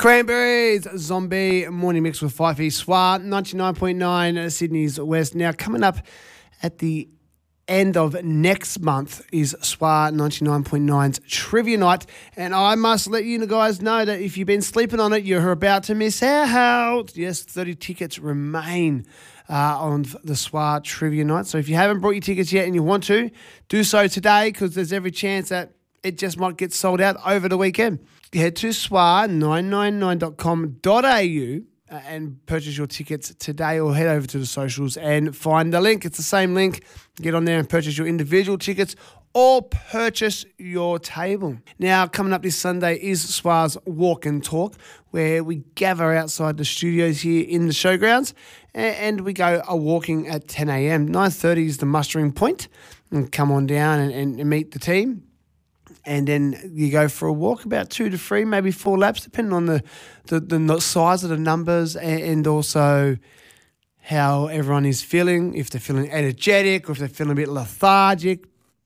Cranberries, Zombie, morning mix with Fifey, Swa, 99.9 Sydney's West. Now, coming up at the end of next month is Swa 99.9's Trivia Night. And I must let you guys know that if you've been sleeping on it, you're about to miss out. Yes, 30 tickets remain on the Swa Trivia Night. So if you haven't brought your tickets yet and you want to, do so today, because there's every chance that it just might get sold out over the weekend. Head to swa999.com.au and purchase your tickets today, or head over to the socials and find the link. It's the same link. Get on there and purchase your individual tickets or purchase your table. Now, coming up this Sunday is Swa's Walk and Talk, where we gather outside the studios here in the showgrounds and we go walking at 10 a.m. 9:30 is the mustering point, and come on down and meet the team. And then you go for a walk, about 2 to 3, maybe 4 laps, depending on the size of the numbers and also how everyone is feeling, if they're feeling energetic or if they're feeling a bit lethargic.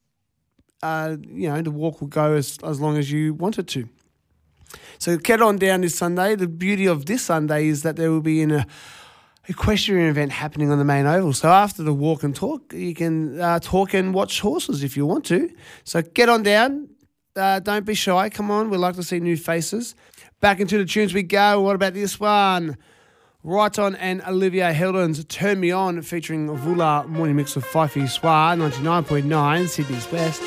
The walk will go as long as you want it to. So get on down this Sunday. The beauty of this Sunday is that there will be an equestrian event happening on the main oval. So after the walk and talk, you can talk and watch horses if you want to. So get on down. Don't be shy. Come on. We'd like to see new faces. Back into the tunes we go. What about this one? Right On and Olivia Heldens, Turn Me On, featuring Vula, morning mix with Fifey, Swa, 99.9 Sydney's Best.